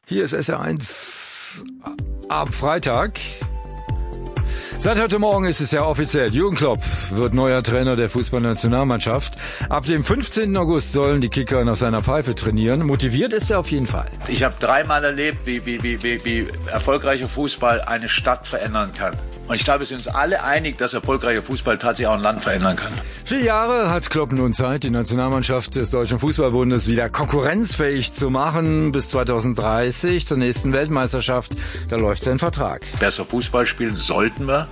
Hier ist SR1 ab Freitag. Seit heute Morgen ist es ja offiziell. Jürgen Klopp wird neuer Trainer der Fußballnationalmannschaft. Ab dem 15. August sollen die Kicker nach seiner Pfeife trainieren. Motiviert ist er auf jeden Fall. Ich habe dreimal erlebt, wie erfolgreicher Fußball eine Stadt verändern kann. Und ich glaube, wir sind uns alle einig, dass erfolgreicher Fußball tatsächlich auch ein Land verändern kann. 4 Jahre hat Klopp nun Zeit, die Nationalmannschaft des Deutschen Fußballbundes wieder konkurrenzfähig zu machen. Bis 2030 zur nächsten Weltmeisterschaft. Da läuft sein Vertrag. Besser Fußball spielen sollten wir,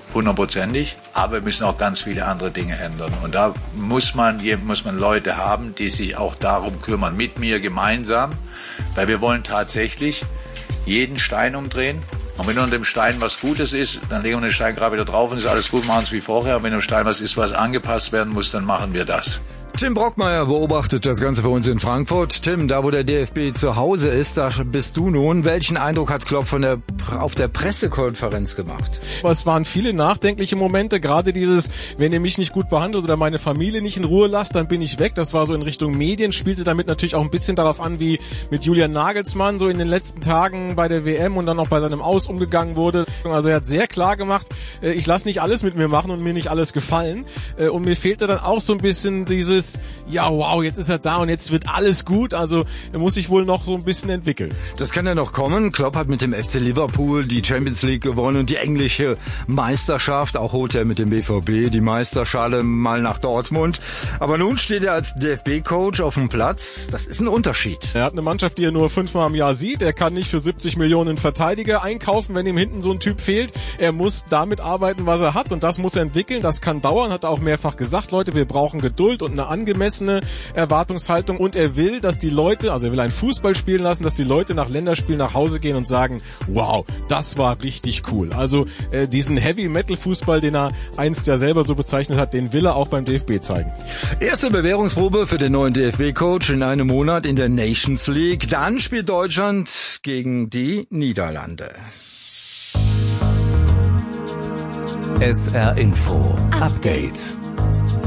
100%. Aber wir müssen auch ganz viele andere Dinge ändern. Und da muss man Leute haben, die sich auch darum kümmern. Mit mir gemeinsam. Weil wir wollen tatsächlich jeden Stein umdrehen. Und wenn unter dem Stein was Gutes ist, dann legen wir den Stein gerade wieder drauf und ist alles gut, machen es wie vorher. Und wenn im Stein was ist, was angepasst werden muss, dann machen wir das. Tim Brockmeier beobachtet das Ganze für uns in Frankfurt. Tim, da wo der DFB zu Hause ist, da bist du nun. Welchen Eindruck hat Klopp auf der Pressekonferenz gemacht? Es waren viele nachdenkliche Momente, gerade dieses, wenn ihr mich nicht gut behandelt oder meine Familie nicht in Ruhe lasst, dann bin ich weg. Das war so in Richtung Medien, spielte damit natürlich auch ein bisschen darauf an, wie mit Julian Nagelsmann so in den letzten Tagen bei der WM und dann auch bei seinem Aus umgegangen wurde. Also er hat sehr klar gemacht, ich lasse nicht alles mit mir machen und mir nicht alles gefallen. Und mir fehlte dann auch so ein bisschen dieses, ja wow, jetzt ist er da und jetzt wird alles gut, also er muss sich wohl noch so ein bisschen entwickeln. Das kann ja noch kommen. Klopp hat mit dem FC Liverpool die Champions League gewonnen und die englische Meisterschaft. Auch holt er mit dem BVB die Meisterschale mal nach Dortmund. Aber nun steht er als DFB-Coach auf dem Platz. Das ist ein Unterschied. Er hat eine Mannschaft, die er nur 5-mal im Jahr sieht. Er kann nicht für 70 Millionen Verteidiger einkaufen, wenn ihm hinten so ein Typ fehlt. Er muss damit arbeiten, was er hat und das muss er entwickeln. Das kann dauern, hat er auch mehrfach gesagt. Leute, wir brauchen Geduld und eine angemessene Erwartungshaltung und er will, dass die Leute, also er will einen Fußball spielen lassen, dass die Leute nach Länderspielen nach Hause gehen und sagen, wow, das war richtig cool. Also diesen Heavy-Metal-Fußball, den er einst ja selber so bezeichnet hat, den will er auch beim DFB zeigen. Erste Bewährungsprobe für den neuen DFB-Coach in einem Monat in der Nations League. Dann spielt Deutschland gegen die Niederlande. SR Info Update.